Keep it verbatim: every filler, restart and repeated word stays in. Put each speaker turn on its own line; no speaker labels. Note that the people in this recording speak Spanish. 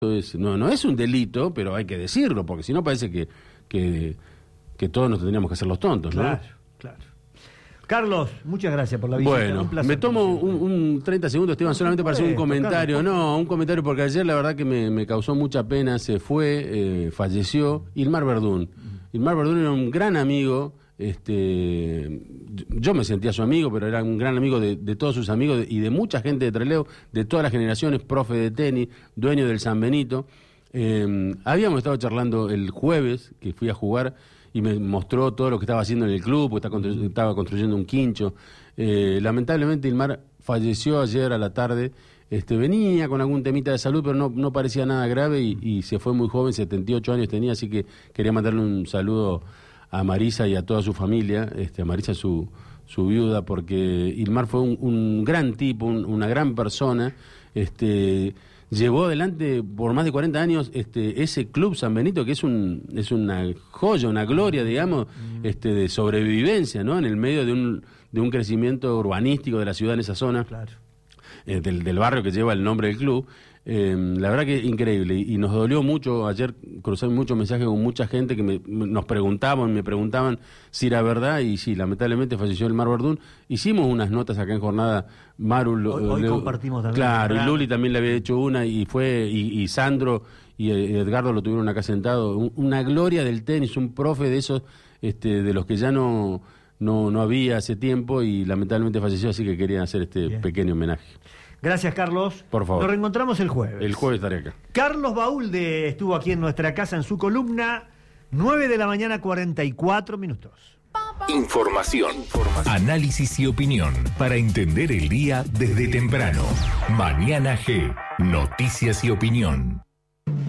es, no, no es un delito, pero hay que decirlo, porque si no parece que, que, que todos nos tendríamos que hacer los tontos, ¿no?
Claro, claro. Carlos, muchas gracias por la visita.
Bueno,
un placer,
me tomo un, un treinta segundos, Esteban, solamente para hacer un comentario. Carlos, no, un comentario porque ayer la verdad que me, me causó mucha pena, se fue, eh, falleció Ilmar Verdún. Ilmar Verdún era un gran amigo, este, yo me sentía su amigo, pero era un gran amigo de, de todos sus amigos y de mucha gente de Trelew, de todas las generaciones, profe de tenis, dueño del San Benito. Eh, habíamos estado charlando el jueves, que fui a jugar, y me mostró todo lo que estaba haciendo en el club, porque estaba, constru estaba construyendo un quincho. Eh, lamentablemente Ilmar falleció ayer a la tarde, este, venía con algún temita de salud, pero no, no parecía nada grave y, y se fue muy joven, setenta y ocho años tenía, así que quería mandarle un saludo a Marisa y a toda su familia, este, a Marisa su, su viuda, porque Ilmar fue un, un gran tipo, un, una gran persona, este... llevó adelante por más de cuarenta años este ese Club San Benito, que es un es una joya, una gloria, digamos, mm. este de sobrevivencia, ¿no? En el medio de un de un crecimiento urbanístico de la ciudad en esa zona,
claro.
eh, del, del barrio que lleva el nombre del club. Eh, la verdad que es increíble y, y nos dolió mucho. Ayer crucé muchos mensajes con mucha gente que me, nos preguntaban, me preguntaban si era verdad y sí, lamentablemente falleció Ilmar Verdún. Hicimos unas notas acá en Jornada, Maru,
hoy, hoy
le,
compartimos también.
Claro, y Luli también le había hecho una y fue y, y Sandro y Edgardo lo tuvieron acá sentado. Un, una gloria del tenis, un profe de esos, este, de los que ya no no no había hace tiempo y lamentablemente falleció, así que quería hacer este Bien. pequeño homenaje.
Gracias, Carlos.
Por favor.
Nos reencontramos el jueves.
El jueves estaré acá.
Carlos Baúlde estuvo aquí en nuestra casa en su columna, nueve de la mañana, cuarenta y cuatro minutos.
Información, Información, análisis y opinión para entender el día desde temprano. Mañana G, noticias y opinión.